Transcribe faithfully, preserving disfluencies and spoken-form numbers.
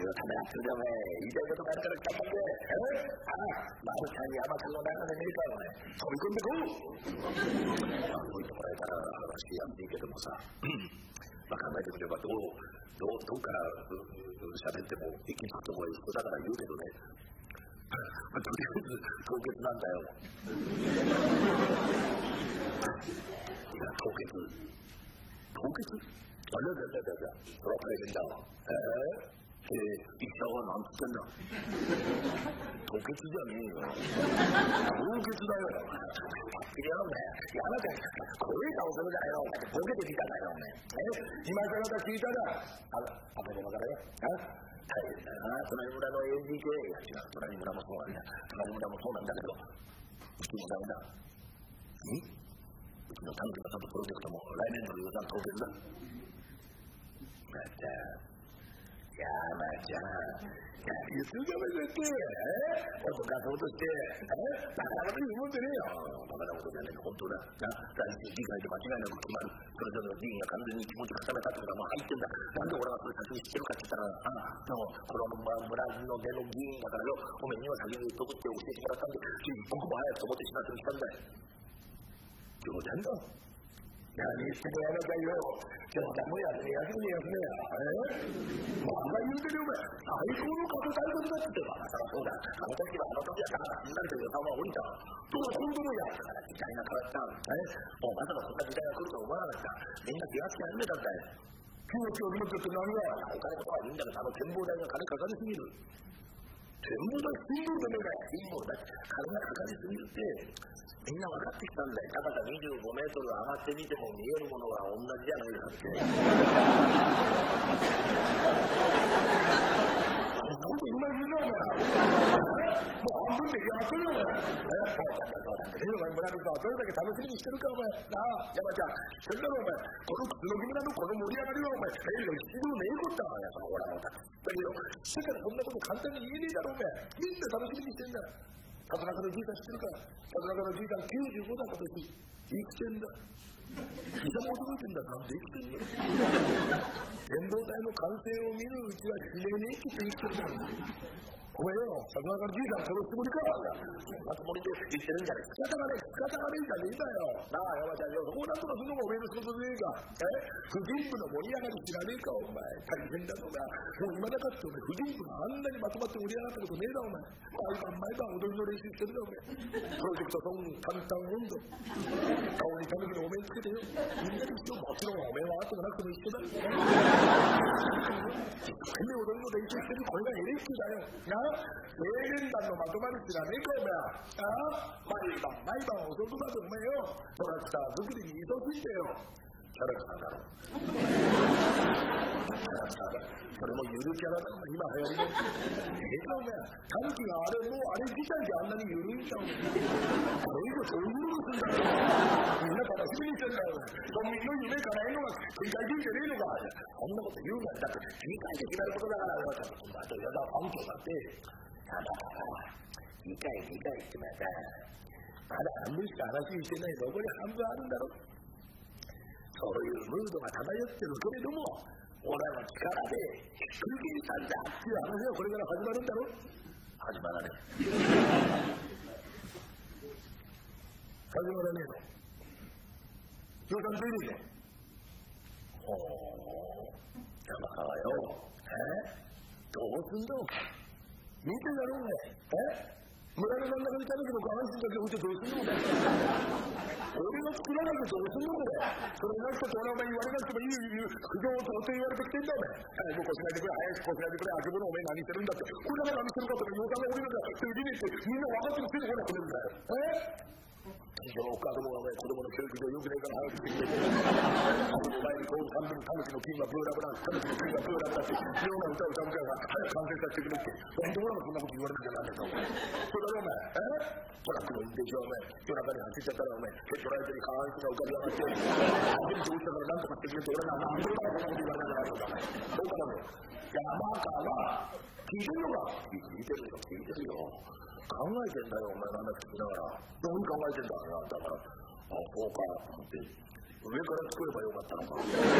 れをためらってるでお前言いたいことがあるから来たんでああマルちゃんに甘くの中でねえからお前飛び込んでこう動いてもらえたら話やっていいけどもさまあ考えてみればどうどうどうから喋っても息つくところへ行くだから言うけどねとりあえず凍結なんだよいや凍結凍結あれだだだだそれは大変だわえーえー、医者はなんつってんだ凍結じゃねえよ凍結だよいやお前やなきゃこれが恐れだよボケてきたんだよお前え今からだ聞いたらあらあけどもからよ大変だな隣村の エーディーケー いや違う隣村もそうなんだ隣村もそうなんだけどうちもダメだんうちの短期の里プロジェクトも来年度の予算凍結だまたいやーまあじゃあいつがめでて脅かそうとしてなかなかいいもんでねえよバカなことじゃねえか本当だ来週議会で間違いなく決まるそれぞれの議員が完全に気持ち固めたってことはもう入ってんだなんで俺はそれ先に知ってるかって言ったらああでもこの村の出の議員だからよおめえには先に言っとくって教えてもらったんで一刻も早くと思ってしまってきたんだよ冗談だ何してもやらないよ冗談もやめ休め休めやえ漫画言うてるよお前最高の過去大国だって言ってばそうだあの時はあの時やからみんなで予算は降りたどう今度もやったから時代が変わったえもうまさかそんな時代が来ると思わなかったみんな気がつき始めたんだよ気持ちを持ってって何がお金とかはいいんだけどあの展望台が金かかりすぎる展望台シンボルでねえかいいもんだ金がかかりすぎるってみんな分かってきたんだよ高さにじゅうごメートル上がってみても見えるものは同じじゃないかって本当に今言うなお前もう半分でやってるよお前えそうだそうだ村人はどれだけ楽しみにしてるかお前なあ山ちゃんそれだろお前この角木村のこの盛り上がりはお前例の一度の英語だわやっぱほらだけど世界でそんなこと簡単に言えねえだろお前みんな楽しみにしてんだ田中のじいさん知ってるか田中のじいさんきゅうじゅうごだ今年生きてんだ医者も驚いてんだなんで生きてんだ展望台の完成を見るうちは自然に生きて生きてるんだお前よ田中のじいさん殺すつもりかそんなつもりで言ってるんじゃねえ仕方がねえ仕方がねえじゃねえんだよなあ山ちゃんよそこをなんとかするのがお前の仕事でねえかえ婦人部の盛り上がり知らねえかお前大変だぞなもう今だかってお前婦人部があんなにまとまって盛り上がったことねえだお前毎晩毎晩踊りの練習してるだお前プロジェクトソング簡単温度顔にたぬきのお面つけてよみんなで一緒もちろんお面はあってもなくても一緒だ一生懸命踊りの練習してるこれがエレキだよな青年団のまとまり知らねえかお前あ毎晩毎晩遅くまでお前よトラクター作りに忙しいんだよキャラクターだろキャラクターだそれもゆるキャラだ今流行りのええかお前タヌキがあれもうあれ自体であんなにゆるいんだお前これ以上そういうことすんだよみんな楽しみにしてんだよ村民の夢叶えるのが世界人じゃねえのかそんなこと言うなだって理解できないことだからよあとやだファンキョだってただ理解理解ってまたまだ半分しか話してない残り半分あるんだろそういうムードが漂ってるけれども俺の力で引き受けたんだっていう話がこれから始まるんだろ始まらねえ始まらねえの予算出ねえのほー山川よえどうすんだお前見てだろうねえ村の真ん中にタヌキの下半身だけ置いてどうすんのか俺が作らなくてどうすんのこれそれなくてお前言われなくてもいい苦情をとって言われてきてんだお前早くこしないでくれ早くこしないでくれあけぼのお前何してるんだって俺が何してるかって予算が降りるんだってできねえってみんな分かってるけどこれ来るんだよえ近所のお母さんもお前子供の教育上よくねえから早くしてくれお前にこう半分タヌキの金はブーラブラタヌキの金はブーラブラって妙な歌を歌うから早く完成させてくれってなんで俺もそんなこと言われなきゃなんねえかお前それだろお前えトラックの運転手はお前夜中に走っちゃったらお前ヘッドライトに下半身が浮かび上がって初めて落ちたからなんとかしてくれって俺がなんで俺がそんなこと言われなきゃなんねえかお前どうかなのよ山川聞いてるのか聞いてるよ聞いてるよ考えてんだよお前の話聞きながらどうに考えてんだだからあそうかと思って上から作ればよかったのか